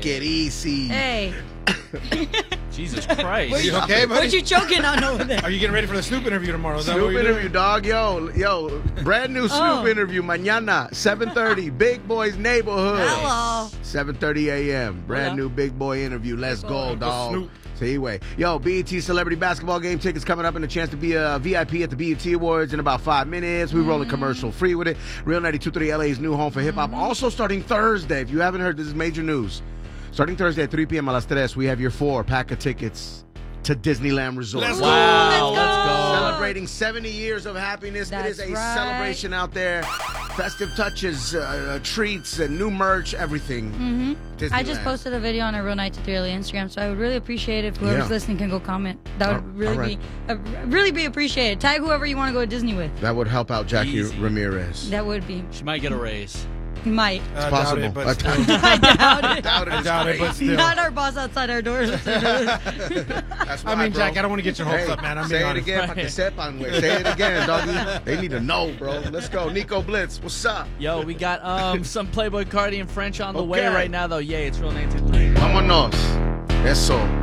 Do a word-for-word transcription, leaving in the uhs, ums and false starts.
Take it easy. Hey. Jesus Christ. What, you okay, buddy? What you choking on over there? Are you getting ready for the Snoop interview tomorrow? Is that Snoop what you're interview, doing? dog. Yo, yo, brand new Snoop Oh. interview. Mañana, seven thirty, Big Boy's Neighborhood. Hello. seven thirty a.m. Brand Hola. new Big Boy interview. Let's go, dog. Snoop. So anyway, yo, B E T Celebrity Basketball Game tickets coming up and a chance to be a V I P at the B E T Awards in about five minutes. We rolling commercial free with it. Real ninety-two point three L A's new home for hip hop. Also starting Thursday. If you haven't heard, this is major news. Starting Thursday at three p.m. a las tres, we have your four pack of tickets to Disneyland Resort. Let's Wow, Let's let's go. go. Celebrating seventy years of happiness. That's it is a right. celebration out there. Festive touches, uh, treats, and new merch, everything. Mm-hmm. I just Disneyland. posted a video on our Real ninety-three L A Instagram, so I would really appreciate it if whoever's Yeah. listening can go comment. That would Oh, really all right. be uh, really be appreciated. Tag whoever you want to go to Disney with. That would help out Jackie Easy. Ramirez. That would be. She might get a raise. He might. I possible. doubt it, but I still. I doubt it. Doubt it, I it's doubt it, but crazy. still. Not our boss outside our doors. That's I why, mean, bro. Jack, I don't want to get your hopes Hey, up, man. I'm say being it honest. again, pa que sepan, güey. Say it again, doggy. They need to know, bro. Let's go. Nico Blitz, what's up? Yo, we got um some Playboy Cardi and French on the way Okay. right now, though. Yay, it's Real ninety-three. Vámonos. Eso.